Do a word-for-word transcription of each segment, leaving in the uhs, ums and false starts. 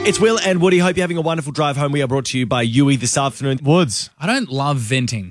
It's Will and Woody. Hope you're having a wonderful drive home. We are brought to you by Yui this afternoon. Woods. I don't love venting.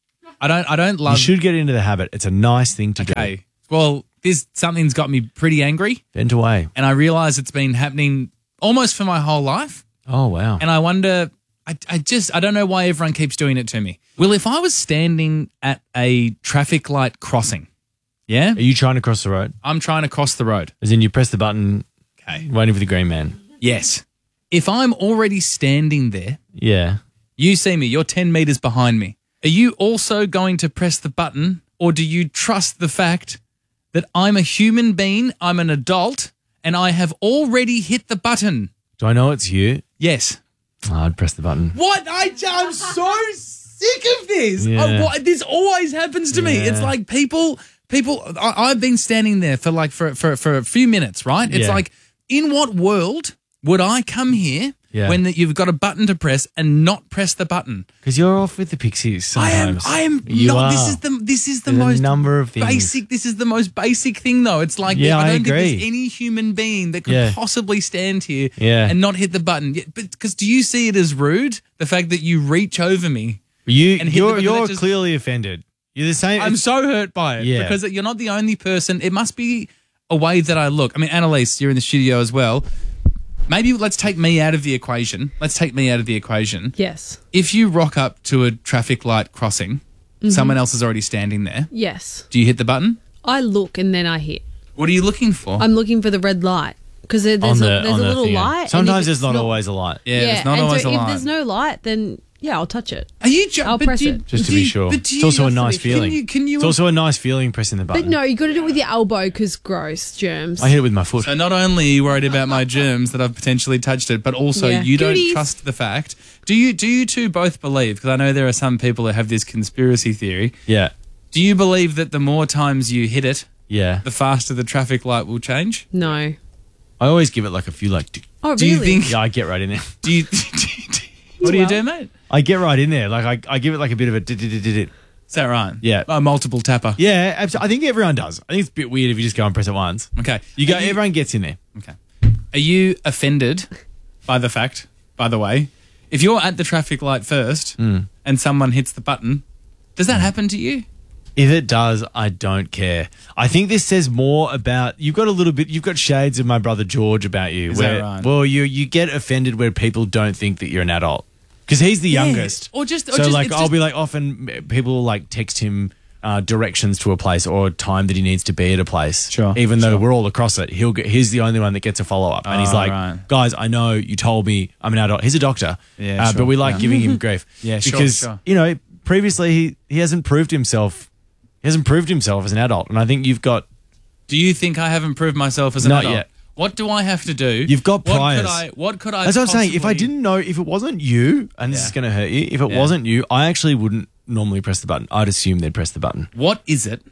I don't I don't love... You should get into the habit. It's a nice thing to okay. do. Well, this something's got me pretty angry. Vent away. And I realise it's been happening almost for my whole life. Oh, wow. And I wonder... I, I just... I don't know why everyone keeps doing it to me. Well, if I was standing at a traffic light crossing, yeah? Are you trying to cross the road? I'm trying to cross the road. As in you press the button, Okay. waiting for the green man. Yes. If I'm already standing there, Yeah. you see me, you're ten metres behind me. Are you also going to press the button, or do you trust the fact that I'm a human being, I'm an adult, and I have already hit the button? Do I know it's you? Yes. Oh, I'd press the button. What? I, I'm so sick of this. Yeah. Oh, what, this always happens to me. Yeah. It's like people, people. I, I've been standing there for like for, for, for a few minutes, right? It's Yeah. like, in what world would I come here Yeah. when the, you've got a button to press and not press the button? Because you're off with the pixies sometimes. I am. I am You not. are. This is the. This is the There's a most number of things. basic. This is the most basic thing, though. It's like Yeah, I I don't think agree. there's any human being that could Yeah. possibly stand here Yeah. and not hit the button. Yeah, but because do you see it as rude? The fact that you reach over me. You, And hit the you're button, you're that just- clearly offended. You're the same. I'm so hurt by it Yeah. because you're not the only person. It must be a way that I look. I mean, Annalise, you're in the studio as well. Maybe let's take me out of the equation. Let's take me out of the equation. Yes. If you rock up to a traffic light crossing, Mm-hmm. someone else is already standing there. Yes. Do you hit the button? I look and then I hit. What are you looking for? I'm looking for the red light because there, there's on a, the, there's on a the little thing. light. and Sometimes if there's it's not, always a light. yeah, there's not and always so a if line. there's no light, then yeah, I'll touch it. Are you? Jo- I'll but press do you- it. Just to do be you- sure. but do It's you- also a nice Can feeling. you? Can you? It's also a nice feeling pressing the button. But no, you got to do it with your elbow because gross germs. I hit it with my foot. So not only are you worried about my germs that I've potentially touched it, but also Yeah. you don't Goodies. trust the fact. Do you? Do you two both believe? Because I know there are some people that have this conspiracy theory. Yeah. Do you believe that the more times you hit it, Yeah. the faster the traffic light will change? No. I always give it like a few like. tick. Oh, Do really? you think? Yeah, I get right in there. Do you? do you- do you- what do you do, mate? I get right in there. Like I, I give it like a bit of a. dit, dit, dit, dit, dit. Is that right? Yeah. A multiple tapper. Yeah, absolutely. I think everyone does. I think it's a bit weird if you just go and press it once. Okay. You go. Are Everyone gets in there. Okay. Are you offended by the fact, by the way, if you're at the traffic light first Mm. and someone hits the button, does that happen to you? If it does, I don't care. I think this says more about you've got a little bit. You've got shades of my brother George about you. Is where, that right? Well, you you get offended where people don't think that you're an adult because he's the youngest. Or just, or So just, like it's I'll just- be like often people will like text him uh, directions to a place or a time that he needs to be at a place. Sure, Even though sure. we're all across it, he'll get, he's the only one that gets a follow up, and he's Oh, like, right. guys, I know you told me I'm an adult. He's a doctor, Yeah, uh, sure, but we like yeah. giving him grief. Yeah, sure, because sure. you know previously he he hasn't proved himself. He hasn't proved himself as an adult, and I think you've got Do you think I haven't proved myself as an Not adult? yet. What do I have to do? You've got what priors. Could I, what could I That's what I'm saying. If I possibly- didn't know, if it wasn't you, and this Yeah. is going to hurt you, if it Yeah. wasn't you, I actually wouldn't normally press the button. I'd assume they'd press the button. What is it?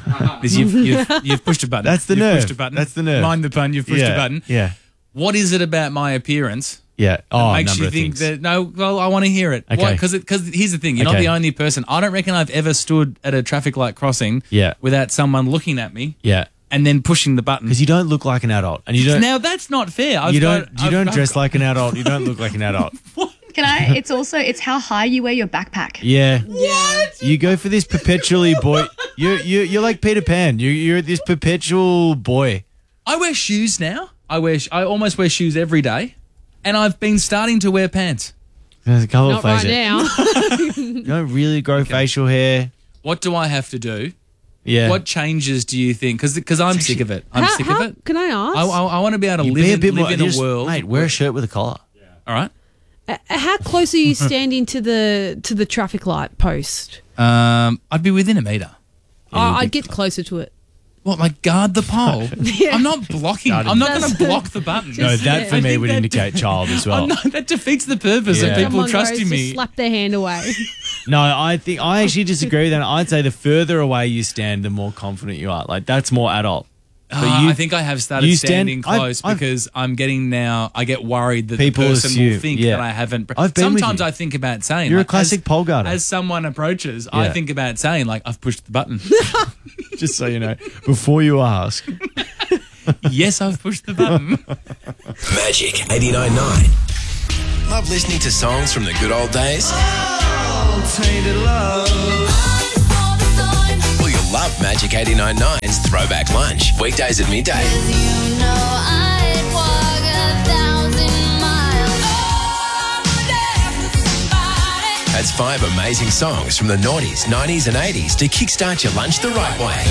Is you've, you've, you've pushed a button. That's the you've nerve. Pushed a button. That's the nerve. Mind the pun. You've pushed yeah. a button. Yeah. What is it about my appearance Yeah. Oh, a makes number you of think things. that? No. Well, I want to hear it. Okay. Because because here's the thing. You're not Okay. the only person. I don't reckon I've ever stood at a traffic light crossing. Yeah. Without someone looking at me yeah. and then pushing the button. Because you don't look like an adult, and you don't. Now that's not fair. I've you got- don't. You I've- don't I've dress got- like an adult. You don't look like an adult. Can I? It's also it's how high you wear your backpack. Yeah. What? You go for this perpetually boy. You you you're like Peter Pan. You you're this perpetual boy. I wear shoes now. I wear. sh- I almost wear shoes every day, and I've been starting to wear pants. There's a couple Not of right phases. now. You don't really grow facial hair. What do I have to do? Yeah. What changes do you think? Because I'm sick of it. I'm how, sick how, of it. Can I ask? I, I, I want to be able to You live be a in, bit live more. in a just- world. Mate, wear a shirt with a collar. All right. Uh, how close are you standing to the to the traffic light post? Um, I'd be within a metre. Oh, I'd get closer to it. What, like guard the pole? Yeah. I'm not blocking. Guard I'm not That's- going to block the button. No, Just- that yeah. for I me think would that- indicate child as well. I'm not, that defeats the purpose Yeah. of people Someone trusting goes to me. slap their hand away. No, I think I actually disagree with that. I'd say the further away you stand, the more confident you are. Like that's more adult. But Ah, you- I think I have started you stand- standing I've- close I've- because I'm getting now. I get worried that People the person will assume, think yeah. that I haven't. I've been with Sometimes you. I think about saying, You're a like, classic as, pole guarder. As someone approaches, I Yeah. think about saying, like, I've pushed the button. Just so you know, before you ask. Yes, I've pushed the button. Magic eighty-nine point nine. Love listening to songs from the good old days? Well, you'll love Magic eighty-nine point nine's Throwback Lunch, weekdays at midday. That's five amazing songs from the noughties, nineties and eighties to kickstart your lunch the right way.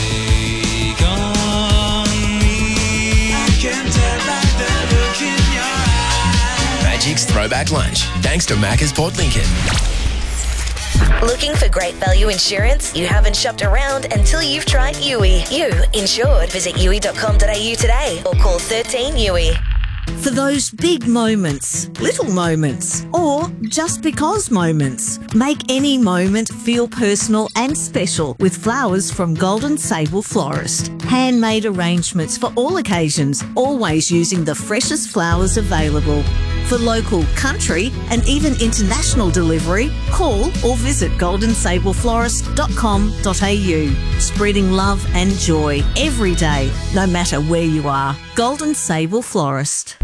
Magic's Throwback Lunch, thanks to Macca's Port Lincoln. Looking for great value insurance? You haven't shopped around until you've tried U I. You insured. Visit U I dot com dot A U today or call thirteen U I. For those big moments, little moments, or just because moments. Make any moment feel personal and special with flowers from Golden Sable Florist. Handmade arrangements for all occasions, always using the freshest flowers available. For local, country and even international delivery, call or visit golden sable florist dot com dot A U. Spreading love and joy every day, no matter where you are. Golden Sable Florist.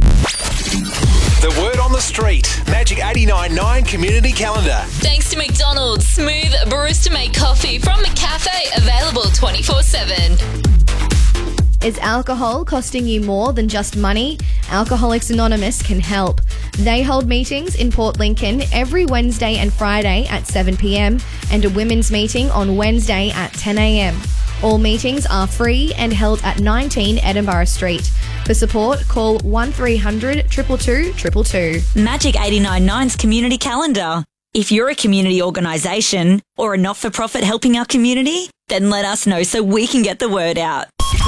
The word on the street. Magic eighty-nine point nine Community Calendar. Thanks to McDonald's. Smooth barista-made coffee from McCafe, available twenty-four seven. Is alcohol costing you more than just money? Alcoholics Anonymous can help. They hold meetings in Port Lincoln every Wednesday and Friday at seven p.m. and a women's meeting on Wednesday at ten a.m. All meetings are free and held at nineteen Edinburgh Street. For support, call one three hundred two two two two two. Magic eighty-nine point nine's Community Calendar. If you're a community organisation or a not-for-profit helping our community, then let us know so we can get the word out.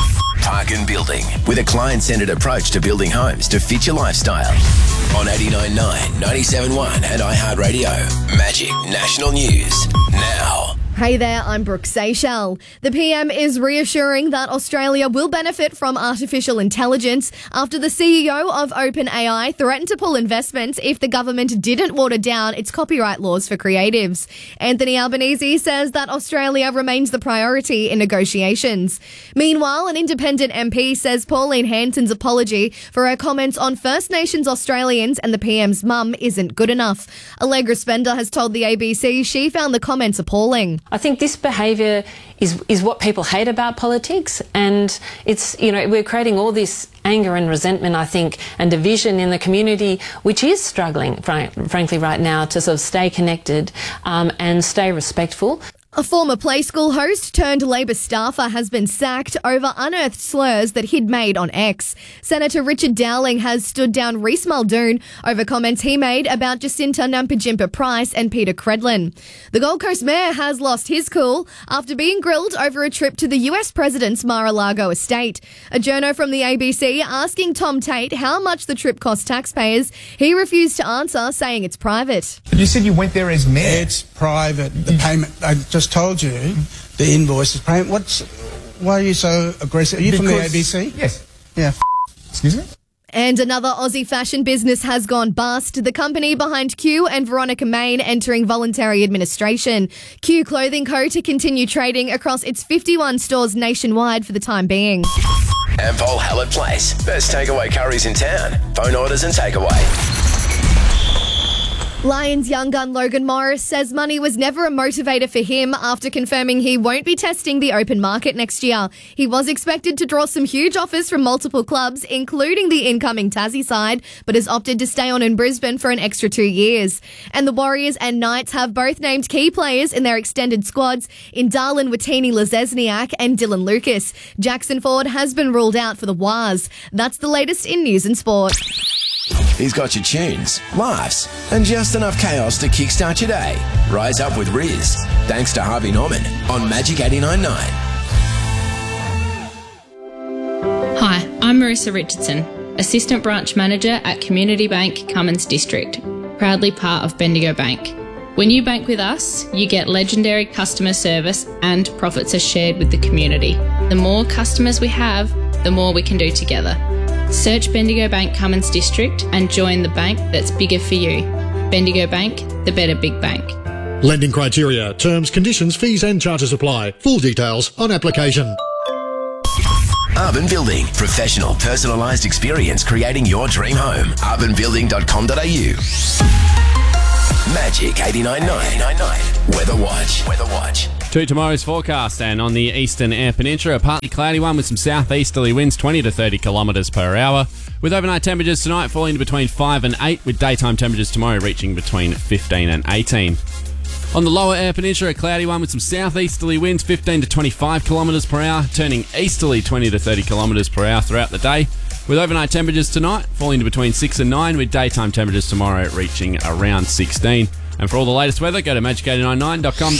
Parkin Building, with a client-centred approach to building homes to fit your lifestyle. On eighty-nine point nine, ninety-seven point one and iHeartRadio. Magic National News. Now. Hey there, I'm Brooke Seychelles. The P M is reassuring that Australia will benefit from artificial intelligence after the C E O of OpenAI threatened to pull investments if the government didn't water down its copyright laws for creatives. Anthony Albanese says that Australia remains the priority in negotiations. Meanwhile, an independent M P says Pauline Hanson's apology for her comments on First Nations Australians and the P M's mum isn't good enough. Allegra Spender has told the A B C she found the comments appalling. I think this behaviour is is what people hate about politics, and it's, you know, we're creating all this anger and resentment, I think, and division in the community, which is struggling, fr- frankly, right now to sort of stay connected um, and stay respectful. A former Play School host turned Labor staffer has been sacked over unearthed slurs that he'd made on X. Senator Richard Dowling has stood down Reece Muldoon over comments he made about Jacinta Nampijinpa Price and Peter Credlin. The Gold Coast mayor has lost his cool after being grilled over a trip to the U S president's Mar-a-Lago estate. A journo from the A B C asking Tom Tate how much the trip cost taxpayers. He refused to answer, saying it's private. But you said you went there as mayor. It's private. The payment, I just told you, the invoice is payment. What's, why are you so aggressive? Are you because, from the A B C? Yes. Yeah. F- Excuse me? And another Aussie fashion business has gone bust. The company behind Q and Veronica Main entering voluntary administration. Q Clothing Co. to continue trading across its fifty-one stores nationwide for the time being. Ampol Hallett Place. Best takeaway curries in town. Phone orders and takeaway. Lions young gun Logan Morris says money was never a motivator for him after confirming he won't be testing the open market next year. He was expected to draw some huge offers from multiple clubs, including the incoming Tassie side, but has opted to stay on in Brisbane for an extra two years. And the Warriors and Knights have both named key players in their extended squads in Darlin Watini-Lezesniak and Dylan Lucas. Jackson Ford has been ruled out for the Waz. That's the latest in news and sport. He's got your tunes, laughs, and just enough chaos to kickstart your day. Rise up with Riz. Thanks to Harvey Norman on Magic eighty-nine point nine. Hi, I'm Marissa Richardson, Assistant Branch Manager at Community Bank Cummins District, proudly part of Bendigo Bank. When you bank with us, you get legendary customer service and profits are shared with the community. The more customers we have, the more we can do together. Search Bendigo Bank Cummins District and join the bank that's bigger for you. Bendigo Bank, the better big bank. Lending criteria, terms, conditions, fees and charges apply. Full details on application. Urban Building. Professional, personalised experience creating your dream home. urban building dot com dot a u. Magic eighty-nine point nine. Weather Watch. Weather Watch. To tomorrow's forecast, and on the eastern air peninsula, a partly cloudy one with some southeasterly winds twenty to thirty kilometres per hour, with overnight temperatures tonight falling to between five and eight, with daytime temperatures tomorrow reaching between fifteen and eighteen. On the lower air peninsula, a cloudy one with some southeasterly winds fifteen to twenty-five kilometres per hour, turning easterly twenty to thirty kilometres per hour throughout the day, with overnight temperatures tonight falling to between six and nine, with daytime temperatures tomorrow reaching around sixteen. And for all the latest weather, go to magic eight nine nine dot com.